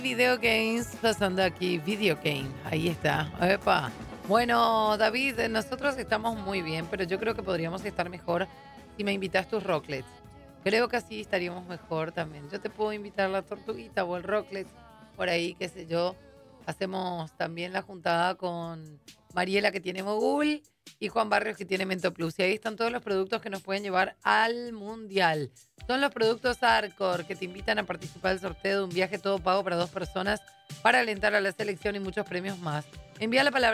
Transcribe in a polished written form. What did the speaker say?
Video games, pasando aquí, video game, ahí está, epa. Bueno, David, nosotros estamos muy bien, pero yo creo que podríamos estar mejor si me invitas tus rocklets. Creo que así estaríamos mejor también. Yo te puedo invitar la tortuguita o el rocklet, por ahí, qué sé yo. Hacemos también la juntada con Mariela, que tiene Mogul, y Juan Barrios, que tiene Mento Plus. Y ahí están todos los productos que nos pueden llevar al Mundial. Son los productos Arcor que te invitan a participar del sorteo de un viaje todo pago para 2 personas para alentar a la selección y muchos premios más. Envía la palabra